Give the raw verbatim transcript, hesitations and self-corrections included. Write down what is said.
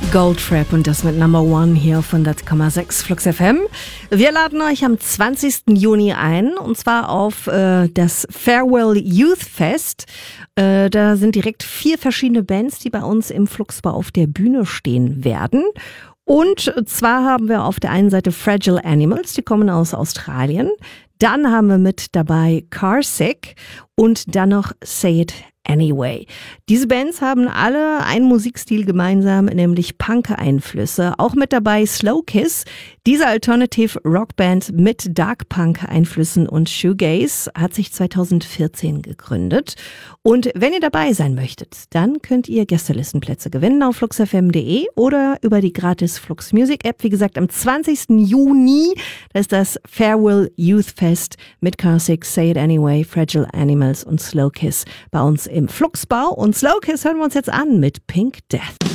Goldfrapp und das mit Number One hier auf hundert Komma sechs Flux F M. Wir laden euch am zwanzigsten Juni ein und zwar auf äh, das Farewell Youth Fest. Äh, da sind direkt vier verschiedene Bands, die bei uns im Fluxbau auf der Bühne stehen werden. Und zwar haben wir auf der einen Seite Fragile Animals, die kommen aus Australien. Dann haben wir mit dabei Carsick und dann noch Say It Anyway. Diese Bands haben alle einen Musikstil gemeinsam, nämlich Punk-Einflüsse. Auch mit dabei Slow Kiss, diese Alternative Rockband mit Dark Punk-Einflüssen und Shoegaze, hat sich zweitausendvierzehn gegründet. Und wenn ihr dabei sein möchtet, dann könnt ihr Gästelistenplätze gewinnen auf flux f m punkt d e oder über die gratis Flux Music App. Wie gesagt, am zwanzigsten Juni, da ist das Farewell Youth Fest mit Carsick, Say It Anyway, Fragile Animals und Slow Kiss bei uns im Fluxbau. Und Slow Kiss hören wir uns jetzt an mit Pink Death.